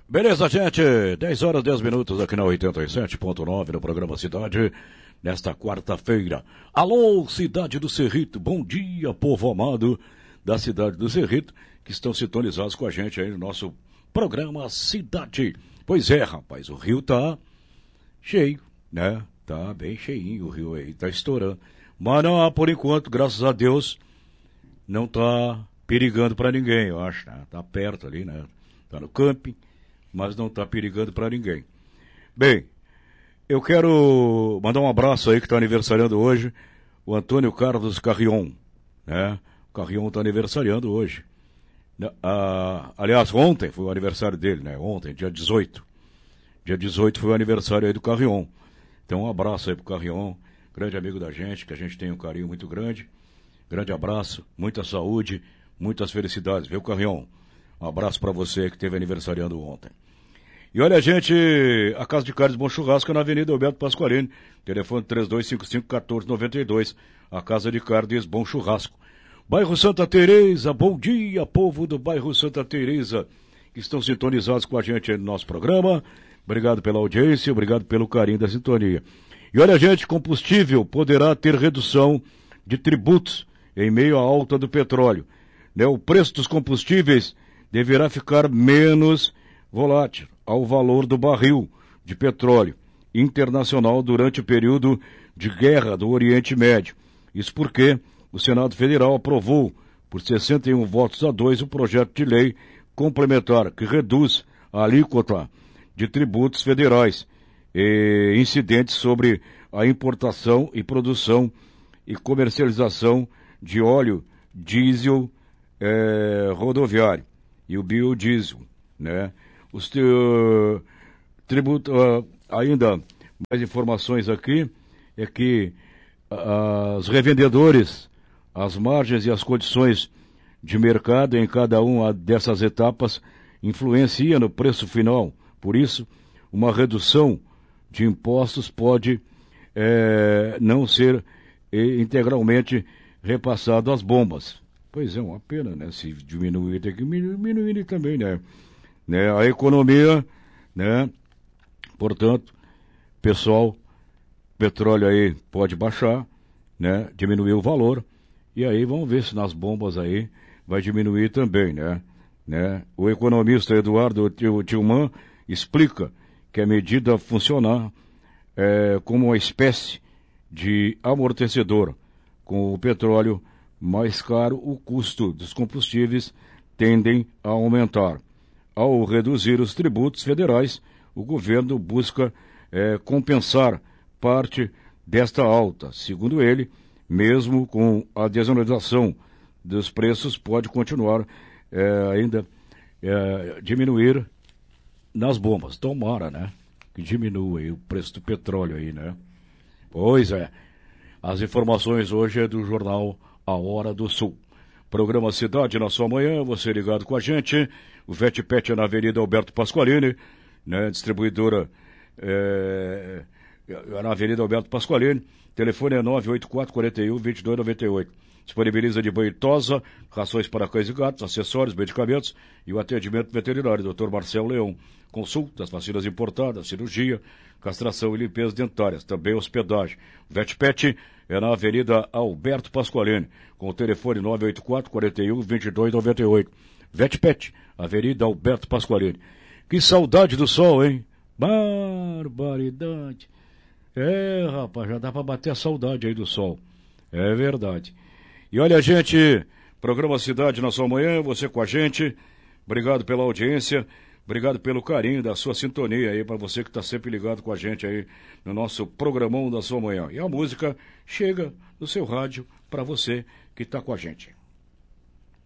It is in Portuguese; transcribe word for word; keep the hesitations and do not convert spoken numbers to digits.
Beleza, gente? dez horas, dez minutos aqui na oitenta e sete ponto nove no programa Cidade, nesta quarta-feira. Alô, Cidade do Cerrito, bom dia, povo amado da Cidade do Cerrito, que estão sintonizados com a gente aí no nosso programa Cidade. Pois é, rapaz, o rio tá cheio, né? Tá bem cheinho o rio aí, tá estourando. Mas não, por enquanto, graças a Deus, não tá perigando pra ninguém, eu acho, né? Tá perto ali, né? Tá no camping, mas não está perigando para ninguém. Bem, eu quero mandar um abraço aí que está aniversariando hoje, o Antônio Carlos Carrion, né? O Carrion está aniversariando hoje. Ah, aliás, ontem foi o aniversário dele, né? Ontem, dia dezoito. Dia dezoito foi o aniversário aí do Carrion. Então um abraço aí pro Carrion, grande amigo da gente, que a gente tem um carinho muito grande. Grande abraço, muita saúde, muitas felicidades, viu, Carrion? Um abraço para você que esteve aniversariando ontem. E olha, gente, a Casa de Carnes Bom Churrasco é na Avenida Alberto Pasqualini, telefone três dois cinco cinco, um quatro nove dois, a Casa de Carnes Bom Churrasco. Bairro Santa Teresa, bom dia, povo do bairro Santa Teresa, que estão sintonizados com a gente aí no nosso programa. Obrigado pela audiência, obrigado pelo carinho da sintonia. E olha, gente, combustível poderá ter redução de tributos em meio à alta do petróleo. Né, o preço dos combustíveis deverá ficar menos volátil ao valor do barril de petróleo internacional durante o período de guerra do Oriente Médio. Isso porque o Senado Federal aprovou, por sessenta e um votos a dois, o projeto de lei complementar que reduz a alíquota de tributos federais e incidentes sobre a importação e produção e comercialização de óleo diesel eh, rodoviário e o biodiesel, né? Os uh, tributos, uh, ainda mais informações aqui, é que uh, os revendedores, as margens e as condições de mercado em cada uma dessas etapas influencia no preço final. Por isso, uma redução de impostos pode eh, não ser eh, integralmente repassado às bombas. Pois é, uma pena, né? Se diminuir, tem que diminuir também, né? né? A economia, né? Portanto, pessoal, petróleo aí pode baixar, né? Diminuir o valor, e aí vamos ver se nas bombas aí vai diminuir também, né? né? O economista Eduardo Tilman explica que a medida funcionar é, como uma espécie de amortecedor. Com o petróleo mais caro, o custo dos combustíveis tendem a aumentar. Ao reduzir os tributos federais, o governo busca é, compensar parte desta alta. Segundo ele, mesmo com a desoneração dos preços, pode continuar é, ainda é, diminuir nas bombas. Tomara, né? Que diminua aí o preço do petróleo aí, né? Pois é. As informações hoje é do jornal A Hora do Sul. Programa Cidade na sua manhã, você ligado com a gente. O VetPet é na Avenida Alberto Pasqualini, né? Distribuidora é, é na Avenida Alberto Pasqualini. Telefone é nove oito quatro, quatro um, dois dois nove oito. Disponibiliza de banho e tosa, rações para cães e gatos, acessórios, medicamentos e o atendimento veterinário. doutor Marcelo Leão. Consultas, vacinas importadas, cirurgia, castração e limpeza dentárias. Também hospedagem. VetPet é na Avenida Alberto Pasqualini, com o telefone nove oito quatro, quatro um, dois dois nove oito. VetPet, Avenida Alberto Pasqualini. Que saudade do sol, hein? Barbaridade. É, rapaz, já dá pra bater a saudade aí do sol. É verdade. E olha, gente, programa Cidade na sua manhã, você com a gente. Obrigado pela audiência. Obrigado pelo carinho da sua sintonia aí, para você que está sempre ligado com a gente aí no nosso programão da sua manhã. E a música chega no seu rádio para você que está com a gente.